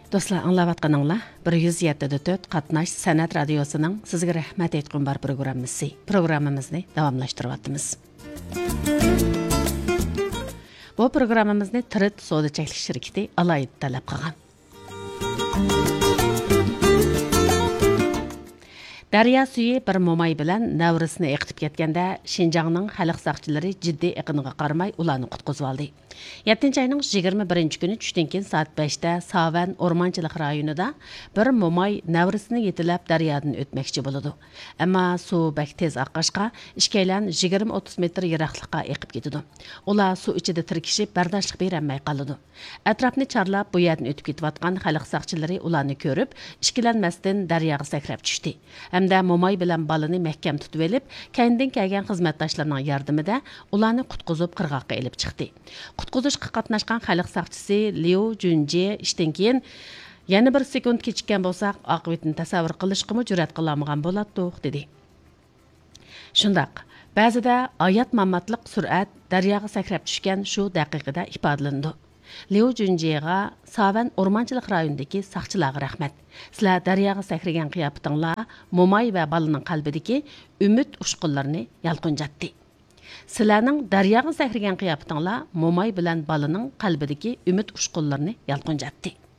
Dostlar, anlayatqanыңlar 107.4 Qatnash San'at Radiosu'nun sizga rahmat aytqum bar programmamizni davamlashtiryapmiz. Bu programmamizni Trit savdo cheklik shirkati alayida talab qilgan. Daryo suyi bir mo'may bilan Navrisni eqitib ketganda Şinjanning xalq saqchilari jiddiy iqiniga qaramay ularni qutqizib oldi. 7-ayning 21-kuni tushdan keyin soat 5da Savan o'rmonchilik rayonida bir mo'may Navrisni yetilab daryodan o'tmoqchi bo'ladi. Ammo suv bak tez oqqashqa ishkaylan 20-30 metr yiroqlikqa eqib ketadi. Ular suv ichida tirkishib bardoshlik berolmay qoladi. Atrofni charlab bu yerdan o'tib ketayotgan xalq saqchilari ularni ko'rib, ishkilanmasdan daryoga sakrab tushdi. Hamda mo'may bilan balani mahkam tutib olib, kayindan kelgan xizmatdoshlarning yordamida ularni qutqizib qirg'oqqa elib chiqdi. Qutqizishga qatnashgan xalq saqchisi Liu Junji ishdan keyin yana bir sekund kechikkan bo'lsak, oqibatini tasavvur qilishga jur'at qilolmagan bo'ladi, dedi. Shundaq, ba'zida oyat mammatliq sur'at daryoga sakrab tushgan shu daqiqada ifodalandi. Liu Junjiga Savan o'rmonchilik rayonidagi saqchilarga rahmat. Sizlar daryoga sakragan qiyofatinglar mo'may va balaning qalbidagi umid ushqunlarini yalqinjatdi. Sizlarning daryoga sakragan qiyofatinglar mo'may bilan balaning qalbidagi umid ushqunlarini yalqinjatdi.